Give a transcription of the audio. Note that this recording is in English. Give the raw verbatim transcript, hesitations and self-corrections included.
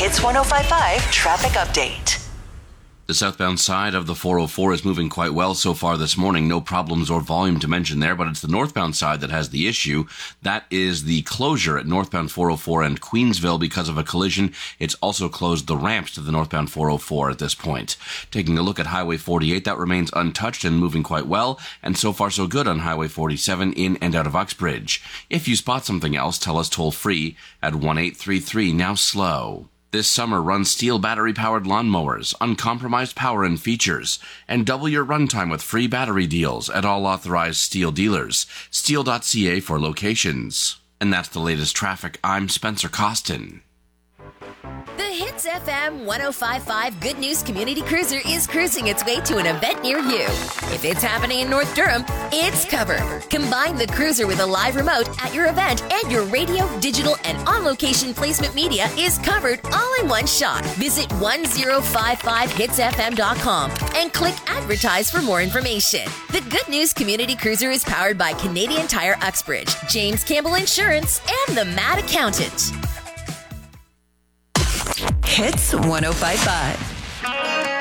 Hits one oh five point five traffic update. The southbound side of the four oh four is moving quite well so far this morning. No problems or volume to mention there, but it's the northbound side that has the issue. That is the closure at northbound four oh four and Queensville because of a collision. It's also closed the ramps to the northbound four oh four at this point. Taking a look at Highway forty-eight, that remains untouched and moving quite well, and so far so good on Highway forty-seven in and out of Uxbridge. If you spot something else, tell us toll free at one eight three three now slow. This summer, run STIHL battery-powered lawnmowers, uncompromised power and features, and double your runtime with free battery deals at all authorized STIHL dealers. STIHL dot C A for locations. And that's the latest traffic. I'm Spencer Costin. The Hits F M one oh five point five Good News Community Cruiser is cruising its way to an event near you. If it's happening in North Durham, it's covered. Combine the cruiser with a live remote at your event, and your radio, digital, and on-location placement media is covered all in one shot. Visit one oh five five hits f m dot com and click Advertise for more information. The Good News Community Cruiser is powered by Canadian Tire Uxbridge, James Campbell Insurance, and the Mad Accountant. Hits one oh five point five.